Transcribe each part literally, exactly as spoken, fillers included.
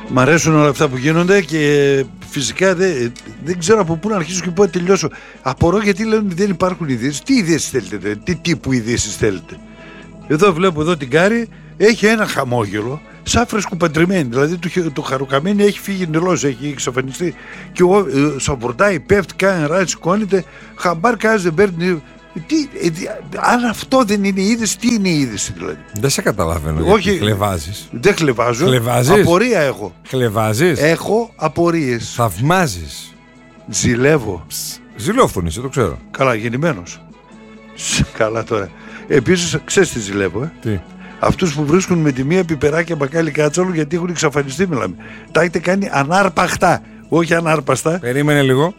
Μ' αρέσουν όλα αυτά που γίνονται και φυσικά δεν, δεν ξέρω από πού να αρχίσω και πού να τελειώσω. Απορώ γιατί λένε ότι δεν υπάρχουν ειδήσεις. Τι ειδήσεις θέλετε, τι τύπου ειδήσεις θέλετε? Εδώ βλέπω εδώ την Κάρη, έχει ένα χαμόγελο, σαν φρεσκοπαντρεμένη. Δηλαδή το, το χαροκαμένη έχει φύγει νελός, έχει εξαφανιστεί. Και εγώ ε, σαμπορτάει, πέφτει, κάνει ράτ, σηκώνεται, χαμπάρ κάζει, δεν παίρνει. Τι, ε, αν αυτό δεν είναι είδηση, τι είναι είδηση δηλαδή? Δεν σε καταλαβαίνω. Όχι, χλεβάζεις. Δεν χλεβάζω. Χλεβάζεις. Απορία έχω. Χλεβάζεις. Έχω απορίες. Θαυμάζεις. Ζηλεύω. Ζηλόφθονη, το ξέρω. Καλά, γεννημένος. Καλά τώρα. Επίσης, ξέρεις τι ζηλεύω, ε? Τι? Αυτούς που βρίσκουν με τη μία πιπεράκια μπακάλι κάτσαλου γιατί έχουν εξαφανιστεί, μιλάμε. Τα έχετε κάνει ανάρπαχτα, όχι ανάρπαστα. Περίμενε λίγο.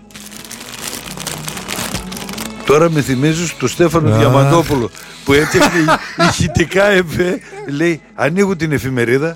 Τώρα με θυμίζεις του Στέφανο Διαμαντόπουλο που έφτιαχνε ηχητικά εφέ. Λέει, ανοίγουν την εφημερίδα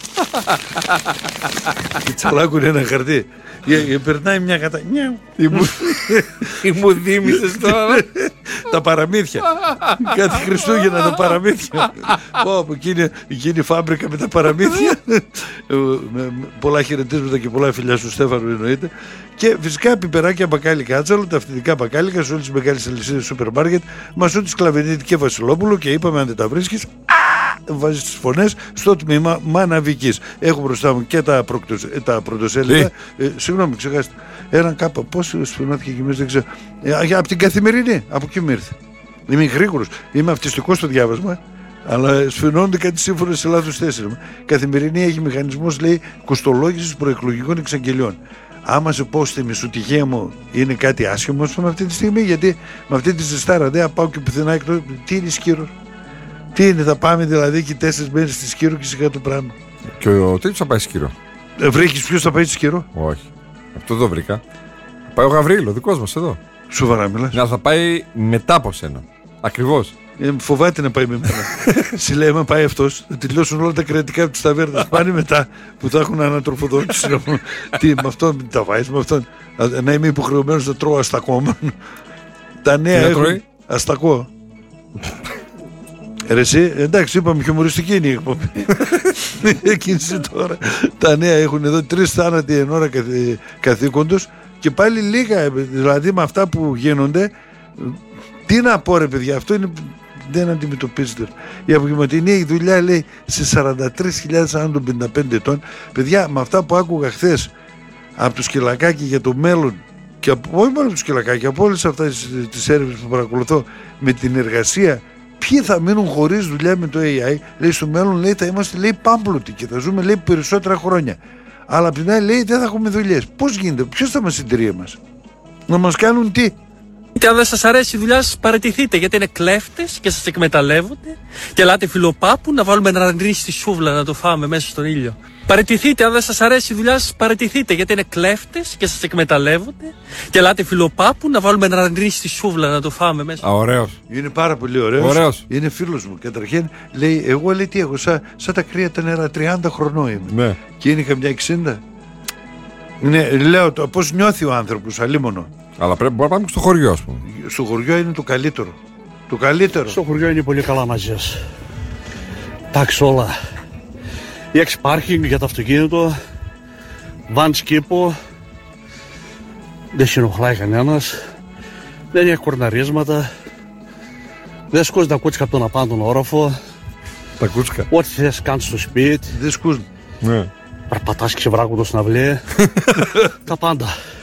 και τσαλάκουν ένα χαρτί. Περνάει μια κατά... Τι μου θύμισες τώρα? Τα παραμύθια. Κάτι Χριστούγεννα τα παραμύθια. Πω, εκείνη η φάμπρικα με τα παραμύθια. Πολλά χαιρετίσματα και πολλά φιλιά στο Στέφανο εννοείται. Και φυσικά πιπεράκια μπακάλι κάτσαλο, τα αυθεντικά μπακάλικα σε όλες τις μεγάλες αλυσίδες σούπερ μάρκετ. Μασούτης Κλαβενίτη και Βασιλόπουλο. Και είπαμε, αν δεν τα βρίσκεις, βάζεις τις φωνές στο τμήμα Μαναβικής. Έχω μπροστά μου και τα, προκτος, τα πρωτοσέλιδα. Ε, συγγνώμη, ξεχάστε. Έναν κάπα, πώς σφινώθηκε και εμείς, δεν ξέρω. Ε, από την Καθημερινή, από εκεί μου ήρθε. Είμαι γρήγορος, είμαι αυτιστικός στο διάβασμα, αλλά σφινώνονται κάτι σύμφωνα σε λάθος θέση. Καθημερινή έχει μηχανισμός, λέει, κοστολόγησης προεκλογικών εξαγγελιών. Άμα σε πω στη μισουτυχία μου είναι κάτι άσχημο με αυτή τη στιγμή, γιατί με αυτή τη ζεστάρα δεν πάω και πουθενά εκτός. Τι είναι Σκύρος? Τι είναι, θα πάμε δηλαδή και τέσσερις μέρες στη Σκύρο και σιγά το πράγμα. Και ο τέτοιος θα πάει στη Σκύρο. Ε, βρήκες ποιος θα πάει στη Σκύρο? Όχι. Αυτό δεν βρήκα. Θα πάει ο Γαβρίλο, δικός μας εδώ. Σοβαρά μιλάς? Να θα πάει μετά από σένα. Ακριβώς. Ε, φοβάται να πάει με μένα. Συλλέμα πάει αυτός, θα τελειώσουν όλα τα κρεατικά από τις ταβέρνες. Πάνε μετά που θα έχουν ανατροφοδότηση. Τι, με αυτόν τα βάζεις, με αυτόν. Να είμαι υποχρεωμένος να τρώω αστακό. Τα νέα έχουν αστακό. Ρε εσύ, εντάξει, είπαμε χιουμοριστική είναι η εκπομπή. Εκείνη τώρα. Τα νέα έχουν εδώ τρεις θάνατοι εν ώρα καθήκοντος και πάλι λίγα, δηλαδή με αυτά που γίνονται. Τι να πω, ρε παιδιά, αυτό είναι, δεν αντιμετωπίζεται. Η απογευματινή δουλειά, λέει, σε σαράντα τρεις χιλιάδες άνω των πενήντα πέντε ετών. Παιδιά, με αυτά που άκουγα χθες από το Σκυλακάκι για το μέλλον, και από, όχι μόνο από το Σκυλακάκι, από όλες αυτές τις έρευνες που παρακολουθώ με την εργασία, ποιοι θα μείνουν χωρίς δουλειά με το έι άι? Λέει, στο μέλλον, λέει, θα είμαστε, λέει, πάμπλωτοι και θα ζούμε, λέει, περισσότερα χρόνια. Αλλά απ' την άλλη, λέει, δεν θα έχουμε δουλειές. Πώς γίνεται, ποιος θα μας συντηρεί εμάς? Να μας κάνουν τι? Αν δεν σας αρέσει η δουλειά σας, παραιτηθείτε, γιατί είναι κλέφτες και σας εκμεταλλεύονται. Και ελάτε φιλοπάπου να βάλουμε ένα ραντρί στη σούβλα να το φάμε μέσα στον ήλιο. Παραιτηθείτε, αν δεν σας αρέσει η δουλειά σας, παραιτηθείτε, γιατί είναι κλέφτες και σας εκμεταλλεύονται. Και ελάτε φιλοπάπου να βάλουμε ένα ραντρί στη σούβλα να το φάμε μέσα. Α, ωραίος. Είναι πάρα πολύ ωραίος. Ωραίος. Είναι φίλος μου. Καταρχήν λέει, εγώ, λέει, τι έχω, σαν, σαν τα κρύα τα νερά, τριάντα χρονών είμαι. Ναι. Και είναι καμιά εξήντα. Ναι, λέω, πώς νιώθει ο άνθρωπος, αλίμονο. Αλλά πρέπει να πάμε και στο χωριό, ας πούμε. Στο χωριό είναι το καλύτερο. Το καλύτερο. Στο χωριό είναι πολύ καλά μαζί σας. Εντάξει όλα. Η έξι πάρκινγκ για το αυτοκίνητο, βαν σκύπο, δεν συνοχλάει κανένας, δεν έχει κορναρίσματα, δεν σκούζει τα κούτσικα από τον απάντων όροφο. Τα κούτσικα. Ό,τι θες κάνεις στο σπίτι. Δεν σκούζουν. Ναι. Περπατάς και ξεβράκοντο στην αυλή. Τα πάντα.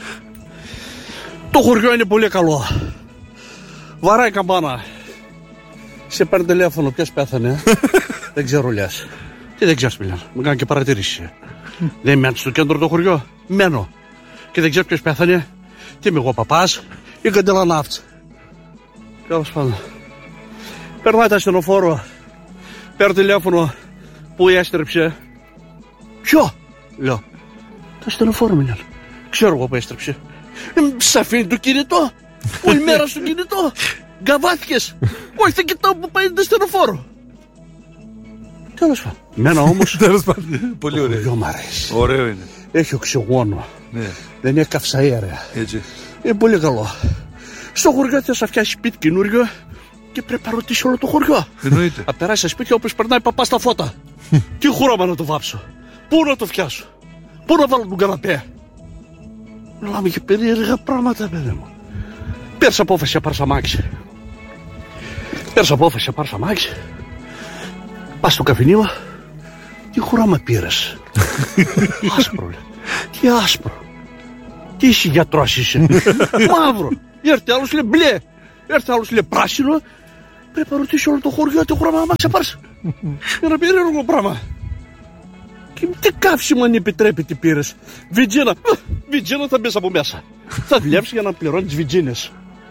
Το χωριό είναι πολύ καλό. Βαράει καμπάνα. Σε παίρνει τηλέφωνο, ποιος πέθανε? Δεν ξέρω, λες. Τι δεν ξέρεις, μιλά. Μου κάνει και παρατηρήσει. Δεν μένεις στο κέντρο το χωριό? Μένω. Και δεν ξέρω ποιος πέθανε. Τι είμαι εγώ, παπάς ή καντελαναύτς? Τέλος πάντων. Περνάει τα στενοφόρο. Παίρνω τηλέφωνο. Πού έστρεψε? Ποιο? Λέω. Τα στενοφόρο, μιλά. Ξέρω εγώ που έστρεψε. Σ' αφήνει το κινητό? Όλη μέρα στο κινητό. Γκαβάθηκες. Όχι, θα κοιτάω που πάει το στενοφόρο. Τέλος πάντων. Μένα όμως. Τέλος πάντων. Πολύ ωραίο. Το μ' αρέσει. Ωραίο είναι. Έχει οξυγόνο. Ναι. Δεν έχει καυσαέρια. Έτσι. Είναι πολύ καλό. Στο χωριό θες να φτιάσεις σπίτι καινούριο και πρέπει να ρωτήσει όλο το χωριό. Εννοείται. Να περάσει σε σπίτι όπως περνάει παπά στα φώτα. Τι χρώμα να το βάψω? Πού να το φτιάσω? Πού να βάλω τον καναπέ. Μιλάμε για περίεργα πράγματα, παιδί μου. Πέρασε απόφαση να πάρεις αμάξι. Πέρασε απόφαση να πάρεις αμάξι. Πας στο καφενείο. Τι χουράμα πήρες. Άσπρο, λέει. Τι άσπρο. Τι είσαι γιατρός είσαι. Μαύρο. Έρθει άλλος λέει μπλε. Έρθει άλλος λέει πράσινο. Πρέπει να ρωτήσει όλο το χωριό τι χουράμα αμάξι πάρεις. Ένα περίεργο πράγμα. Και τι καύσιμο αν επιτρέπει τι πήρες. Βιτζίνα. Βιτζίνα θα μπεις από μέσα. Θα δουλεύεις για να πληρώνεις βιτζίνες.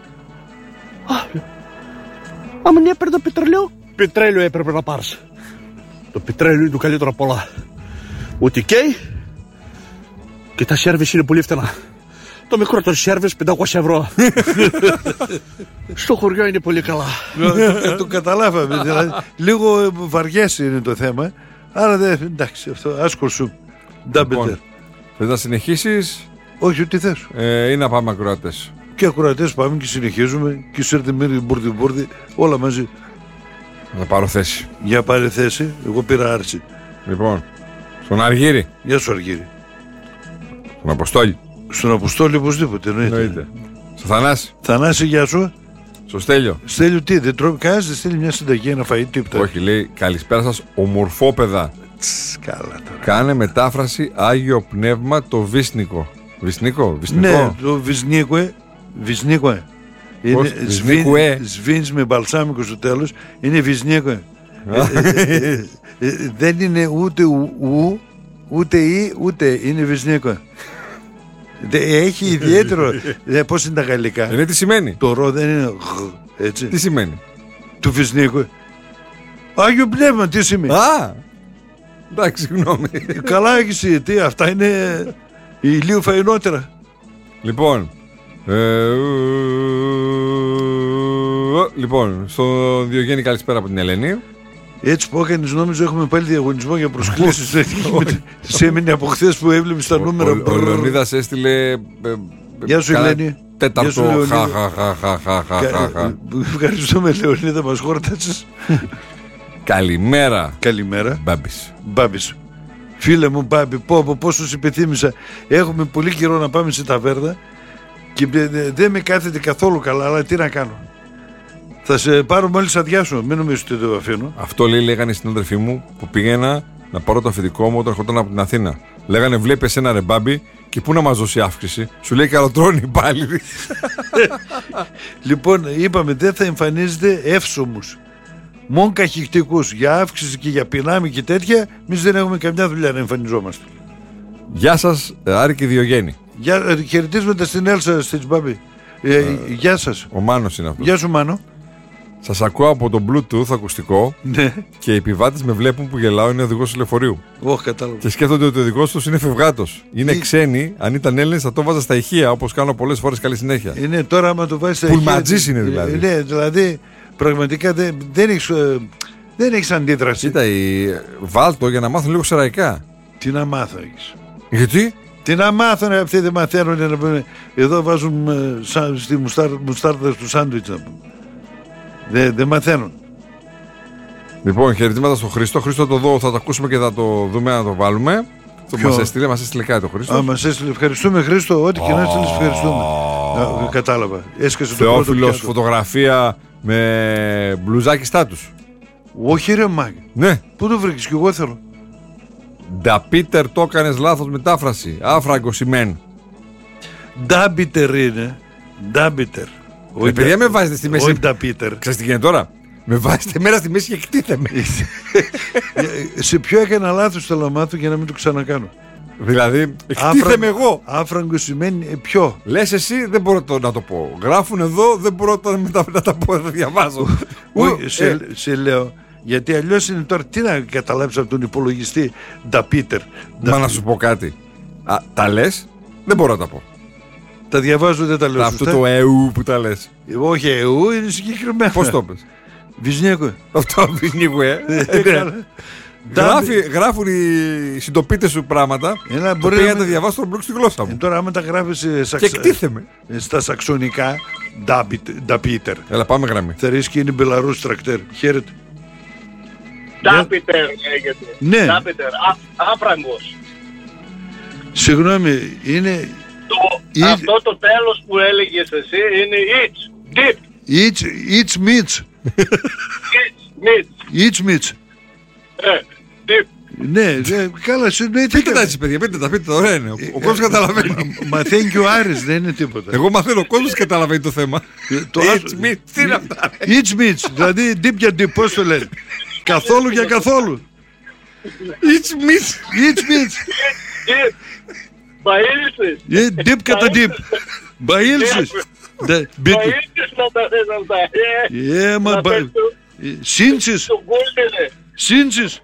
Άμα δεν έπαιρνε το πετρέλαιο, πετρέλαιο έπρεπε να πάρεις. Το πετρέλαιο είναι το καλύτερο από όλα. Ούτε καίει και τα σέρβις είναι πολύ φτηνά. Το μικρό το σέρβις πεντακόσια ευρώ. Στο χωριό είναι πολύ καλά. Το καταλάβαμε. Δηλαδή, λίγο βαριές είναι το θέμα. Άρα δεν, εντάξει, αυτό άσκο σου. Λοιπόν, θες να συνεχίσεις? Όχι, ό,τι θες. Ε, ή να πάμε ακροατές? Και ακροατές πάμε και συνεχίζουμε. Και σερτιμίρι, μπούρδι, μπούρδι, όλα μαζί. Θα πάρω θέση. Για πάρε θέση, εγώ πήρα άρση. Λοιπόν, στον Αργύρι. Γεια σου Αργύρι. Στον Αποστόλη. Στον Αποστόλη οπωσδήποτε, εννοείται. Εννοείται. Στο Θανάση. Θανάση, γεια σου. Στο Στέλιο. Στέλιο τι, δεν τρώει, κανένας δεν στέλνει μια συνταγή, ένα φαΐ, τίποτα. Όχι, λέει καλησπέρα σας ομορφόπεδα. Τς, καλά τώρα. Κάνε μετάφραση Άγιο Πνεύμα το Βίσνικο. Βίσνικο, Βίσνικο. Ναι, το Βυσνίκοε. Βυσνίκοε. Πώς, Βυσνίκοε. Σβήνς με μπαλσάμικο στο τέλος. Είναι Βυσνίκοε. Δεν είναι ούτε ου, ούτε ή, ούτε. Είναι Βυσνίκοε. Έχει ιδιαίτερο. Πώς είναι τα γαλλικά. Είναι τι σημαίνει. Το ρο δεν είναι γ, έτσι. Τι σημαίνει. Του Βυσνίκοε. Άγιο Πνεύμα, τι σημαίνει. Α! Εντάξει, συγγνώμη. Καλά έχεις, τι, αυτά είναι ηλίου φαϊνότερα. Λοιπόν, ε, λοιπόν, στον Διογέννη καλησπέρα από την Ελένη. Έτσι που έκανες νόμιζα έχουμε πάλι διαγωνισμό για προσκλήσεις. Σε έμεινε από χθες που έβλεπες τα νούμερα. Ο, ο, ο Λεωνίδας έστειλε. Γεια σου Ελένη. Τέταρτο. Χαχαχαχαχαχαχαχα. Ευχαριστούμε Λεωνίδα, μας χόρτασες. Καλημέρα. Καλημέρα. Μπάμπης. Μπάμπης. Φίλε μου Μπάμπη, πω πω πόσο σε υπεθύμησα. Έχουμε πολύ καιρό να πάμε σε ταβέρνα και δεν με κάθεται καθόλου καλά, αλλά τι να κάνω. Θα σε πάρω μόλις αδειάσω, μην νομίζεις ότι το αφήνω. Αυτό λέει, λέγανε στην αδερφή μου που πήγαινα να πάρω το αφεντικό μου όταν ερχόταν από την Αθήνα. Λέγανε βλέπει εσένα ρε Μπάμπη και πού να μας δώσει αύξηση. Σου λέει καλοτρώνει πάλι. Λοιπόν, είπαμε δεν θα εμφανίζεται εύσωμους. Μόνο καχυκτικούς για αύξηση και για πινάμι και τέτοια, εμείς δεν έχουμε καμιά δουλειά να εμφανιζόμαστε. Γεια σας, Άρη και Διογέννη. Γεια, ε, χαιρετίσματα στην Έλσα, στην Μπάμπη. Ε, ε, γεια σας. Ο Μάνος είναι αυτός. Γεια σου Μάνο. Σας ακούω από το Bluetooth ακουστικό Ναι. και οι επιβάτες με βλέπουν που γελάω, είναι οδηγός του λεωφορείου. Όχι, κατάλαβα. Και σκέφτονται ότι ο οδηγός τους είναι φευγάτος. Είναι Τι? ξένοι, αν ήταν Έλληνες θα το βάζα στα ηχεία, όπως κάνω πολλές φορές. Καλή συνέχεια. Είναι τώρα άμα το βάζεις στα Πουλματζής είναι δηλαδή. Ε, ναι, δηλαδή πραγματικά δεν, δεν έχεις, ε, δεν έχεις αντίδραση. Κοίτα, η... βάλτο για να μάθουν λίγο σεραϊκά. Τι να μάθω έχεις. Γιατί? Τι να μάθουν αυτοί δεν μαθαίνουν να πούμε. Εδώ βάζουν ε, σαν, στη μουστάρ, μουστάρδα του σάντουιτς να πούμε. Δεν δε μαθαίνουν. Λοιπόν, χαιρετήματα στον Χρήστο. Χρήστο το δω, θα το ακούσουμε και θα το δούμε να το βάλουμε. Το μας έστειλε, μας έστειλε κάτι ο Χρήστος. Α, μας έστειλε. Ευχαριστούμε Χρήστο, ό,τι και να έστειλες ευχαριστούμε. Α, κατάλαβα. Έσκασε το πρώτο Θεόφιλος, πιάτο. φωτογραφία με μπλουζάκι στάτους. Όχι ρε μάγε. Ναι. Πού το βρήκες και εγώ θέλω. Νταπίτερ το έκανες λάθος μετάφραση. Άφραγκο σημαίνει. Ντάμπιτερ είναι. Ντάμπιτερ. Ε, παιδιά με βάζετε στη μέση. Όχι Νταπίτερ. Ξέρεις τι γίνεται τώρα. Με βάζετε μέρα στη μέση και εκτίθεμαι. Σε ποιο έκανα λάθος θέλω να μάθω για να μην το ξανακάνω. Δηλαδή, εκτίθεμαι εγώ. Άφραγκο σημαίνει ε, ποιο. Λες εσύ, δεν μπορώ το, να το πω. Γράφουν εδώ, δεν μπορώ το, να, να τα πω, να διαβάζω. Όχι, σε, ε. σε λέω. Γιατί αλλιώς είναι τώρα, τι να καταλάβεις από τον υπολογιστή Νταπίτερ. Μα να σου πω κάτι. Α, τα λες, δεν μπορώ να τα πω. Τα διαβάζω, δεν τα λέω Αυτό σωστά. το εου που τα λες. Όχι εου, είναι συγκεκριμένο. Πώς το πες. Βυσνιέκο. Αυτό βυσνιέκο, ε. Γράφει, γράφουν οι συντοπίτες σου πράγματα. Ένα, το μπορεί πήγα να να τα διαβάσω στον μπλοκ στη γλώσσα μου. Ε, τώρα άμα τα γράφεις ε, σαξ... Και εκτίθεμαι. ε, στα σαξονικά, Νταπίτερ. Έλα πάμε γραμμή. Θα ρίσκει είναι Μπελαρούς τρακτέρ. Χαίρετε. Ντάπιτερ λέγεται. Ναι. Ντάπιτερ, άφραγκος. Συγγνώμη, είναι... Το, Ή... Αυτό το τέλος που έλεγες εσύ είναι it's, dip. It's, it's Mitch. It's, mitch. It's Mitch. Ε, dip. Ναι, ναι, καλά, συνοηθείτε. Πείτε τα έτσι, παιδιά, πείτε τα, πείτε τα, ωραία είναι. Ο, ο κόσμος καταλαβαίνει. Μαθαίνει και ο Άρης, δεν είναι τίποτα. Εγώ μαθαίνω, ο κόσμος καταλαβαίνει το θέμα. Το It's me, τι είναι αυτά. It's Mitch, δηλαδή dip για dip, πώς το λένε. Καθόλου για καθόλου. It's me. It's Mitch. Dip. Μπαΐλσες. Ε, Dip κατά dip. Μπαΐλσες. Μπαΐλσες να τα θες αυτά. Ε, μα μπα... Σύντσες. Στον κούλτινε. Σύντσες.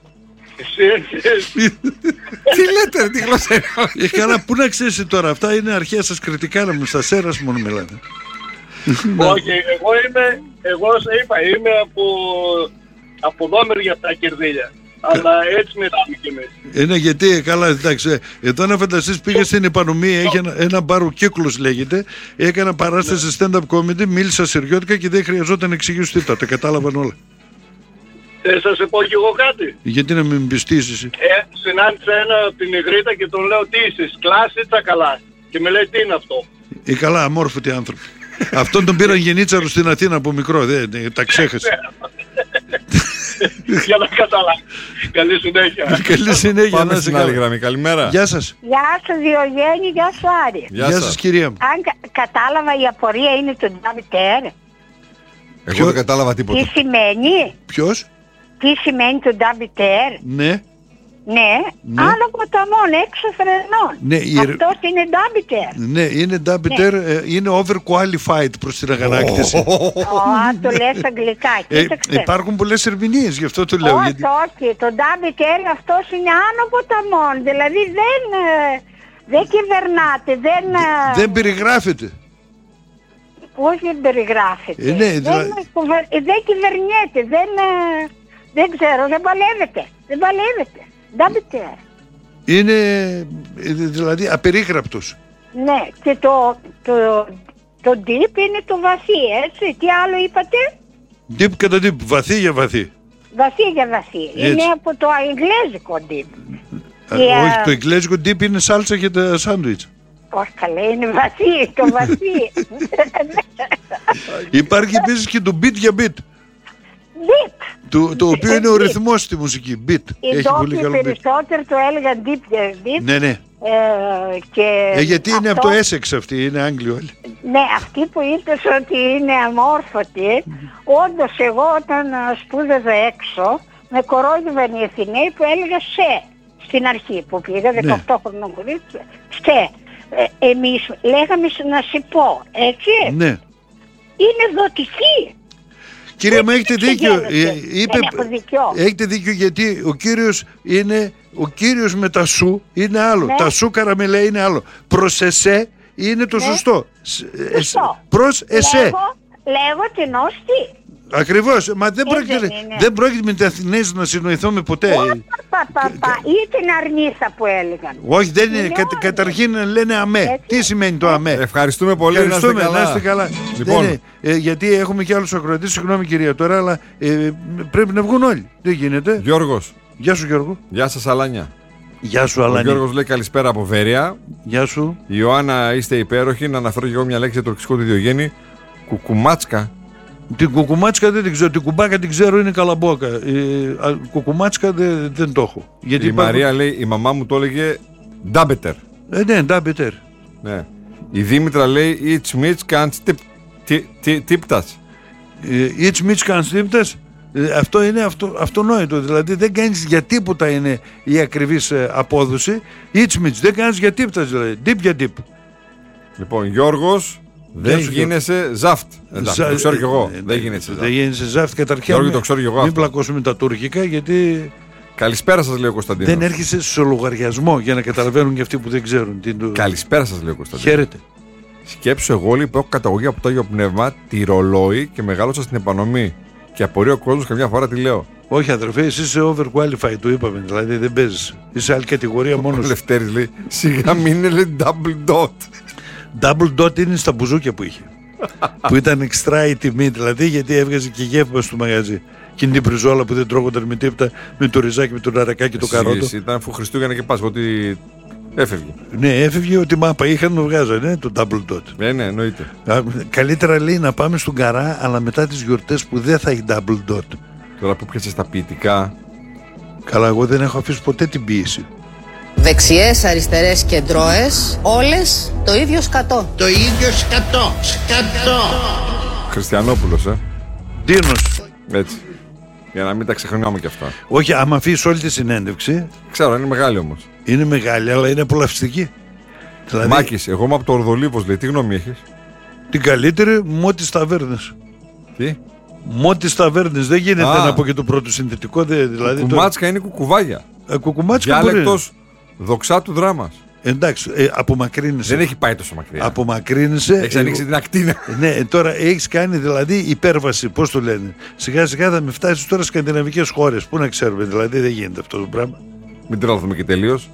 Τι λέτε ρε, τι γλώσσα είναι. Ε, καλά, πού να ξέρεις τώρα, αυτά είναι αρχαία σας κριτικά να μου στα Σέρας μόνο μιλάτε. Όχι, εγώ είμαι, εγώ σε είπα, είμαι από, από δόμερ για τα κερδίλια. Αλλά έτσι μιλάμε κι εμείς. Είναι γιατί, καλά, εντάξει, εδώ να φανταστείς πήγα στην Επανομή, έχει ένα, ένα μπάρο Κύκλος λέγεται, έκανα παράσταση stand-up comedy, μίλησα σιριώτικα και δεν χρειαζόταν να εξηγήσω τίποτα, τα κατάλαβαν όλα. Ε, σας πω κι εγώ κάτι. Γιατί να μην πιστήσεις. Ε, συνάντησα ένα από την Ιγρήτα και τον λέω τι είσαι, κλάση τσακαλά. Και με λέει τι είναι αυτό. Ε, καλά, αμόρφωτοι άνθρωποι. Αυτόν τον πήραν γενίτσαρο στην Αθήνα από μικρό, δεν, δεν τα ξέχασε. Για να καταλάβει. Καλή συνέχεια. Καλή συνέχεια. Πάμε να στην είσαι άλλη καλά. γραμμή, καλημέρα. Γεια σας. Γεια σου Διογέννη, γεια σου Άρη. Γεια Γεια σας. σας κυρία μου. Αν κα- κατάλαβα η απορία είναι το ντάμπιτέρ. Εγώ δεν κατάλαβα Τι τίποτα. σημαίνει, Ποιος? τι σημαίνει το ντάμπιτέρ. Ναι. Ναι, Ναι. άνω ποταμών, έξω φρενών. Ναι, η- Αυτός είναι ντάμπιτέρ. Ναι, είναι ντάμπιτέρ, ε, είναι overqualified προς την αγανάκτηση. Ω, το λες αγγλικά, Ε, κοίταξε. υπάρχουν πολλές ερμηνείες, γι' αυτό το λέω. Όχι, γιατί... όχι, το ντάμπιτέρ αυτός είναι άνω ποταμών. Δηλαδή δεν, ε, δεν κυβερνάτε, δεν... ε, Δεν περιγράφεται. Πώς δεν περιγράφεται. Ε, ναι, δεν, δηλαδή- κουβε- ε, δεν κυβερνιέται, δεν, ε, δεν ξέρω, δεν παλεύεται. Δεν παλεύεται. Ντάμπιτέρ. Είναι ε, δηλαδή απερίγραπτος. Ναι, και το, το, το deep είναι το βαθύ, έτσι. Τι άλλο είπατε? Deep κατά deep, βαθύ για βαθύ. Βαθύ για βαθύ. Έτσι. Είναι από το αγγλέζικο deep. Α, Και, όχι, α, το εγγλέζικο deep είναι σάλτσα για τα σάντουιτς. όχι καλά, είναι βαθύ, το βαθύ. Υπάρχει επίσης και το beat για beat. Deep. Το, το οποίο είναι ο Beat. ρυθμός στη μουσική. Beat. Οι Έχει πολύ ντόπιοι καλό beat. περισσότερο το έλεγαν deep για deep. Ναι, ναι. Ε, και Ε, γιατί είναι από αυτό- το Essex αυτή, είναι Άγγλοι όλοι. Ναι, αυτή που είπες ότι είναι αμόρφωτη, όντως εγώ όταν α, σπούδαζα έξω, με κορόιδευαν οι Αθηναίοι που έλεγα σε, στην αρχή που πήγα, δεκαοκτώ χρονών κορίτσι, σε. Ε, εμείς λέγαμε να σε πω, έτσι, Ναι. είναι δοτική. Κύριε μου, έχετε δίκιο. Ξεγέλασε. Ε, είπε, Δεν έχω δίκιο. έχετε δίκιο γιατί ο κύριος είναι, ο κύριος με τα σου είναι άλλο. Ναι. Τα σου καραμελέ είναι άλλο. Προς εσέ είναι το Ναι. σωστό. Σ- ε, Σωστό. Προς εσέ. Λέγω, λέγω την όστη. Ακριβώς. Μα δεν Ε, πρόκειται, δεν είναι. δεν πρόκειται με τις Αθηναίες να συνοηθούμε ποτέ. Πα, πα, πα, ή την αρνίθα που έλεγαν. Όχι, δεν είναι. Είναι Κα, όλοι. καταρχήν λένε αμέ. Έτσι. Τι σημαίνει το αμέ. Ευχαριστούμε πολύ, να είστε Ευχαριστούμε, καλά. να είστε καλά. Λοιπόν, Δεν είναι, ε, γιατί έχουμε και άλλους ακροατές, συγγνώμη κυρία τώρα, αλλά ε, πρέπει να βγουν όλοι. Δεν γίνεται. Γιώργος, Γεια σου Γιώργο. γεια σας Αλάνια. Γεια σου Ο Αλάνη. Γιώργος λέει καλησπέρα από Βέρεια. Γεια σου. Η Ιωάννα είστε υπέροχοι. Να αναφέρω και εγώ μια λέξη για το τουρκικό του Διογέννη. Κουκουμάτσκα. Την κουκουμάτσκα δεν την ξέρω. Την κουμπάκα την ξέρω, είναι καλαμπόκα. Ε, α, κουκουμάτσκα δεν, δεν το έχω. Γιατί Η υπάρχουν- Μαρία λέει η μαμά μου το έλεγε ντάμπετερ. Ε, ναι, ντάμπετερ. Ναι. Η Δήμητρα λέει it's Mitch can't τίπτας. Ε, It's Mitch Κανστίπτας. Αυτό είναι αυτο, αυτονόητο. Δηλαδή δεν κάνεις για τίποτα είναι η ακριβής ε, απόδοση. It's Mitch. Δεν κάνεις για τίποτα δηλαδή. Deep για deep. Λοιπόν, Γιώργος, δεν σου, γίνεσαι ζαφτ. Εντάξει, Ζα- το ξέρω κι εγώ. ε, Δεν ε, γίνεσαι Δεν ζαφτ. γίνεσαι ζάφτ καταρχήν. Γιώργο, μην- το ξέρω κι εγώ Μην αυτό. πλακώσουμε τα τουρκικά γιατί Καλησπέρα σας λέει ο Κωνσταντίνος. δεν έρχεσαι στο λογαριασμό για να καταλαβαίνουν και αυτοί που δεν ξέρουν. Τι το... Καλησπέρα σας λέει ο Κωνσταντίνος. Χαίρετε. Σκέψου εγώ λέει που έχω καταγωγή από το Άγιο Πνεύμα, τη ρολόι και μεγάλωσα στην Επανομή. Και απορεί ο κόσμος καμιά φορά τι λέω. Όχι αδερφέ, εσύ είσαι overqualified, το είπαμε. Δηλαδή δεν παίζεις. Είσαι άλλη κατηγορία Ο μόνος. Λευτέρης λέει σιγά μην είναι λέει double dot. Double dot είναι στα μπουζούκια που είχε. Που ήταν extra η τιμή, δηλαδή γιατί έβγαζε και γεύμα στο μαγαζί. Εκείνη την πριζόλα που δεν τρώγονταν με τίποτα, με το ριζάκι, με τον αρακάκι και το καρότο. Εσύ, ήταν αφού Χριστούγεννα και Πάσχα, ότι Έφευγε. Ναι, έφευγε ότι μάπα είχαν να βγάζανε το double dot. Ναι, ναι, εννοείται. Καλύτερα λέει να πάμε στον Καρά, αλλά μετά τις γιορτές που δεν θα έχει double dot. Τώρα που πιάσες τα ποιητικά. Καλά, εγώ δεν έχω αφήσει ποτέ την ποίηση. Δεξιές, αριστερές και ντρώες, όλες το ίδιο σκατό. Το ίδιο σκατό, σκατό. Χριστιανόπουλος, ε. Ντίνος. Έτσι. Για να μην τα ξεχνάμε κι αυτά. Όχι, άμα αφήσει όλη τη συνέντευξη. Ξέρω, είναι μεγάλη όμως. Είναι μεγάλη, αλλά είναι απολαυστική. Δηλαδή... Μάκης, εγώ είμαι από το Ορδολίβος, λέει, τι γνώμη έχεις? Την καλύτερη, Μότης Ταβέρνες. Τι? Μότης Ταβέρνες, δεν γίνεται Α. να πω και το πρώτο συνθετικό. Δηλαδή κουκουμάτσκα το... είναι κουκουβάγια. Ε, κουκουμάτσκα διάλεκτος δοξά του δράμας. Εντάξει, ε, απομακρύνεσαι. Δεν έχει πάει τόσο μακριά. Απομακρύνεσαι. Έχεις ανοίξει την ακτίνα. Ναι, τώρα έχεις κάνει δηλαδή υπέρβαση, πώς το λένε. Σιγά σιγά θα με φτάσεις τώρα στις σκανδιναβικές χώρες. Πού να ξέρουμε, δηλαδή δεν γίνεται αυτό το πράγμα. Μην τρελαθούμε και τελείως.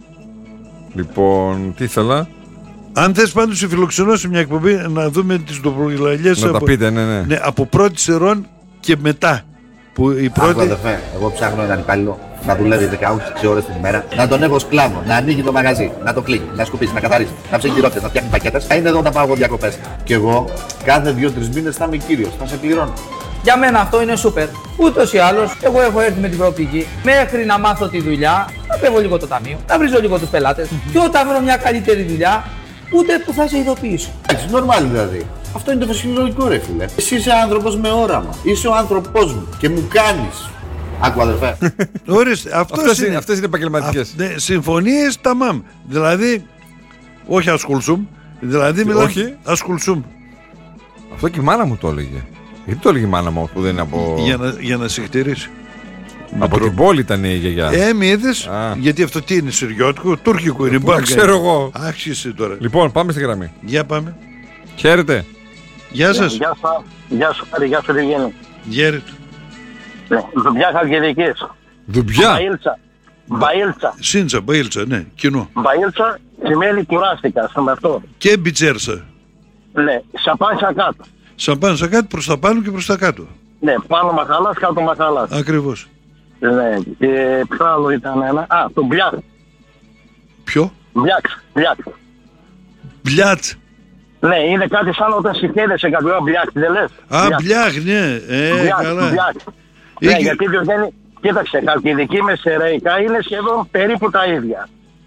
Λοιπόν, τι ήθελα. Αν θες πάντως σε φιλοξενώσει μια εκπομπή να δούμε τις ντοπρογυλαγιές. Να από... τα πείτε, ναι, ναι. Ναι, από πρώτη σερών και μετά. Που η πρώτη... Άκου, αδερφέ, εγώ ψάχνω έναν υπάλληλο να δουλεύει δεκαοκτώ ώρες την ημέρα, να τον έχω σκλάβο, να ανοίγει το μαγαζί, να το κλείνει, να σκουπίσει, να καθαρίσει, να ψήνει τυρόπιτες, να φτιάχνει πακέτες. Θα είναι εδώ όταν πάω εγώ διακοπές. Και εγώ κάθε δύο-τρεις μήνες θα είμαι κύριος, θα σε πληρώνω. Για μένα αυτό είναι σούπερ. Ούτως ή άλλως, εγώ έχω έρθει με την προοπτική μέχρι να μάθω τη δουλειά, να πέφω λίγο το ταμείο, να βρίζω λίγο τους πελάτες. Και όταν βρω μια καλύτερη δουλειά, ούτε που θα σε ειδοποιήσω. Έτσι, νορμάλι δηλαδή. Αυτό είναι το φυσιολογικό, ρε φίλε. Εσύ είσαι άνθρωπος με όραμα. Είσαι ο άνθρωπός μου και μου κάνεις. Άκου, αδερφέ. Ορίστε, αυτές είναι, αυτές είναι επαγγελματικές. Ναι, συμφωνίες τα μαμ. Δηλαδή, όχι ασκουλσούμ. Δηλαδή, μιλάμε. Όχι. Ασκουλσούμ. Αυτό και η μάνα μου το έλεγε. Γιατί το έλεγε η μάνα μου που δεν είναι από. Για να, για να σε χτυρίσει. Από την πόλη ήταν η γιαγιά. Ε, μη είδες, γιατί αυτό τι είναι, συριώτικο, τουρκικό είναι. Δεν ξέρω εγώ. Άρχισε τώρα. Λοιπόν, πάμε στη γραμμή. Για πάμε. Χαίρετε. Γεια σας. Γεια σας. Γεια σου, Άρη, γεια σου, Ριγέννη. Χαίρετε. Ναι, Δουμπιά Χαλκιδικής. Δουμπιά. Μπαΐλτσα. Μπαΐλτσα. Σύντσα, Μπαΐλτσα, ναι, κοινό. Μπαΐλτσα σημαίνει κουράστηκα, στο αυτό. Και μπιτσέρσα. Ναι, σαπάν σακάτ. Σαπάν σακάτ προς τα πάνω και προς τα κάτω. Ναι, πάνω μαχαλάς, κάτω μαχαλάς. Ακριβώς. Ναι, και ποιο άλλο ήταν ένα. Α, το μπλιάκ. Ποιο? Μπλιάκ, μπλιάκ. Μπλιάτ. Ναι, είναι κάτι σαν όταν συγχαίρεσαι κάποιο μπλιάκ, δεν λες. Α, μπλιάκ, ναι. Ε, μπλιάκ, καλά. μπλιάκ. Ναι, Είχε... γιατί δεν. Κοίταξε, Χαλκιδική με Σεραϊκά είναι σχεδόν περίπου τα ίδια.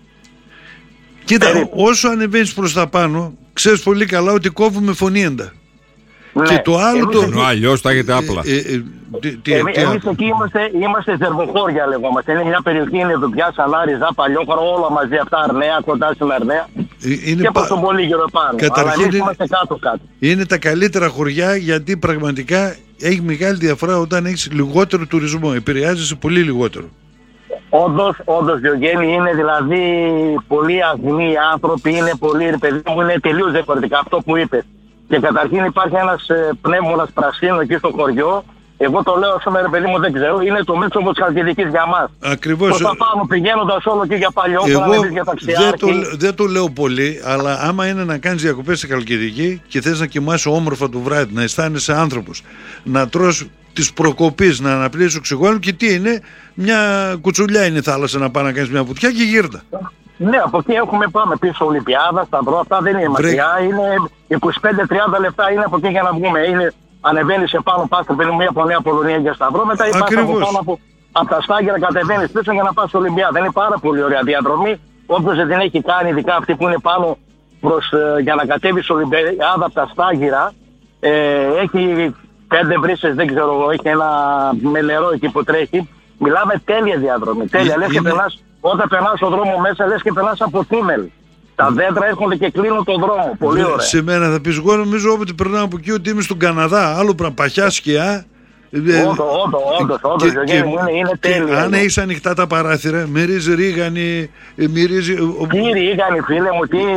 Κοίτα, περίπου. Όσο ανεβαίνεις προς τα πάνω, ξέρεις πολύ καλά ότι κόβουμε φωνήεντα. Ναι. Και το άλλο εμείς, το... Αλλιώς τα έχετε άπλα. Ε, ε, ε, τι, τι, Εμείς τι, εμείς εκεί είμαστε, είμαστε ζερβοχώρια λεγόμαστε. Είναι μια περιοχή, είναι Δουμπιά, Σαλάριζα, Παλιόχωρο, όλα μαζί αυτά, Αρνέα, κοντά στην Αρνέα. Είναι και πα... προς τον πολύ γύρω πάνω. Καταρχήν αλλά εμείς είναι... είμαστε κάτω-κάτω. Είναι τα καλύτερα χωριά γιατί πραγματικά έχει μεγάλη διαφορά όταν έχεις λιγότερο τουρισμό. Επηρεάζεσαι πολύ λιγότερο. Όντως, όντως Διογέννη, είναι δηλαδή πολύ αγνοί άνθρωποι, είναι πολύ, παιδί μου, είναι τελείως διαφορετικά αυτό που είπες. Και καταρχήν υπάρχει ένας ε, πνεύμονας πρασίνου εκεί στο χωριό. Εγώ το λέω όσο ρε παιδί μου δεν ξέρω, είναι το Μίτσοβο της Χαλκιδικής για μας. Ακριβώς. Προς τα πάνω πηγαίνοντας όλο και για Παλιόχωρο, εγώ για δεν το, δεν το λέω πολύ, αλλά άμα είναι να κάνεις διακοπές στη Χαλκιδική και θες να κοιμάσαι όμορφα το βράδυ, να αισθάνεσαι άνθρωπος, να τρως της προκοπής, να αναπλήσεις οξυγόνο και τι είναι, μια κουτσουλιά είναι η θάλασσα να πάει να κάνεις μια βουτιά και γύρνα. Ναι, από εκεί έχουμε πάμε πίσω Ολυμπιάδα, Σταυρό, αυτά δεν είναι μακριά, είναι είκοσι πέντε με τριάντα λεπτά είναι από εκεί για να βγούμε. Είναι, ανεβαίνεις επάνω, πας παίρνει μία από Νέα Πολωνία για Σταυρό, μετά υπάρχει από πάνω από, από τα Στάγερα, κατεβαίνεις πίσω για να πας στο Ολυμπιάδα. Είναι πάρα πολύ ωραία διαδρομή. Όποιος δεν την έχει κάνει, ειδικά αυτοί που είναι πάνω προς, ε, για να κατέβει στο Ολυμπιάδα από τα Στάγερα, ε, έχει πέντε βρύσες, δεν ξέρω, έχει ένα μελερό εκεί που τρέχει. Μιλάμε τέλεια διαδρομή. Τέλεια. Λες και περνάς, όταν περνάς στον δρόμο μέσα, λες και περνάς από τούνελ. Τα δέντρα έρχονται και κλείνουν τον δρόμο. Πολύ ωραία. Σε μένα θα πεις, εγώ νομίζω όποτε περνάω από εκεί ότι είμαι στον Καναδά. Άλλο πράγμα, παχιά σκιά. Όντως, όντως, όντως, είναι τέλεια. Αν έχεις ανοιχτά τα παράθυρα, μυρίζει ρίγανη, μυρίζει... Τι ρίγανη, φίλε μου, τι...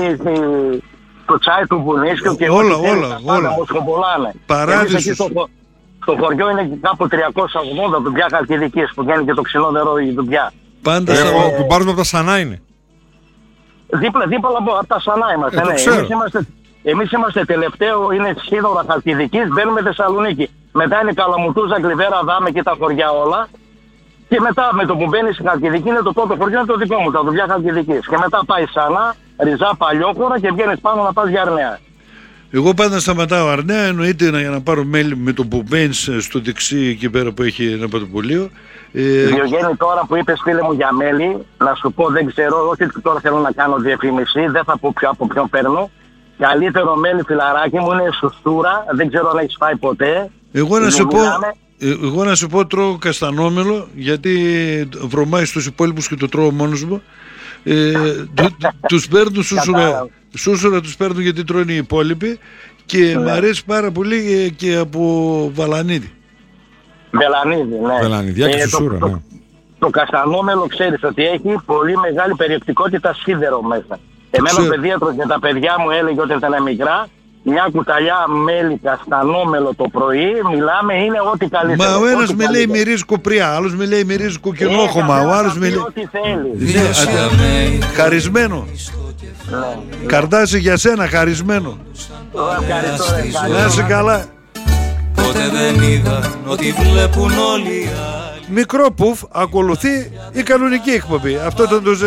Το τσάι του βουνίσκιου και όλα, όλα, όλα. Παράδεισος. Στο χωριό είναι κάπου τριακόσια ογδόντα Δουμπιά Χαλκιδικής που βγαίνει και το ξινό νερό η Δουμπιά. Πάντα ε, ο που πάρουμε από τα Σανά είναι. Δίπλα, δίπλα από τα Σανά είμαστε. Ε, ναι. Εμείς είμαστε. Εμείς είμαστε τελευταίο, είναι σύνορα Χαλκιδικής, μπαίνουμε Θεσσαλονίκη. Μετά είναι Καλαμουτούζα, Κλιβέρα, Δάμε και τα χωριά όλα. Και μετά με το που μπαίνει στην Χαλκιδική είναι το πρώτο χωριό, είναι το δικό μου, τα δουλειά Χαλκιδικής. Και μετά πάει Σανά, Ριζά, Παλιόχωρα και βγαίνεις πάνω να πας για Αρνέα. Εγώ πάντα σταματάω Αρνέα, εννοείται για να πάρω μέλι με το που μπαίνεις στο δεξί εκεί πέρα που έχει ένα πατοπολείο. Ε... Διογέννη, τώρα που είπες φίλε μου για μέλι, να σου πω δεν ξέρω, όχι τώρα θέλω να κάνω διαφήμιση, δεν θα πω ποιο, από ποιον παίρνω. Καλύτερο μέλι φιλαράκι μου είναι σουστούρα, δεν ξέρω αν έχεις φάει ποτέ. Εγώ να, σου πω, εγώ να σου πω τρώω καστανόμελο, γιατί βρωμάει στους υπόλοιπους και το τρώω μόνος μου. Ε, του, τους παίρνουν σούσουρα, σούσουρα τους παίρνουν γιατί τρώνε οι υπόλοιποι και ναι. Μ' αρέσει πάρα πολύ και από βαλανίδι. Βελανίδι, ναι. Βελανιδιά και ε, σούσουρα, το, ναι. Το, το καστανόμελο ξέρεις ότι έχει πολύ μεγάλη περιεκτικότητα σίδερο μέσα. Εμένα ο παιδίατρος για τα παιδιά μου έλεγε όταν ήταν μικρά, μια κουταλιά μέλι καστανόμελο το πρωί, μιλάμε, είναι ό,τι καλύτερο. Μα ο ένας με λέει μυρίζει κοπριά, άλλος με λέει μυρίζει κοκκινόχωμα, ο άλλος με λέει... Ό,τι θέλει. Ναι, χαρισμένο. Ναι. Καρτάζει για σένα, χαρισμένο. Να είσαι καλά. Ποτέ δεν είδα ότι βλέπουν όλοι οι άλλοι. Μικρό πουφ, ακολουθεί η κανονική εκπομπή. Αυτό ήταν το